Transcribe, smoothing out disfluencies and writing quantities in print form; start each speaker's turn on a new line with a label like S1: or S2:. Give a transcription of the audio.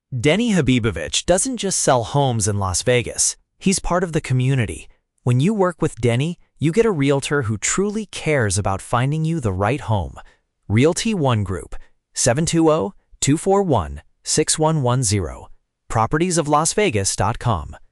S1: Denny Habibovich doesn't just sell homes in Las Vegas. He's part of the community. When you work with Denny, you get a realtor who truly cares about finding you the right home. Realty One Group, 720-241-6110. propertiesoflasvegas.com.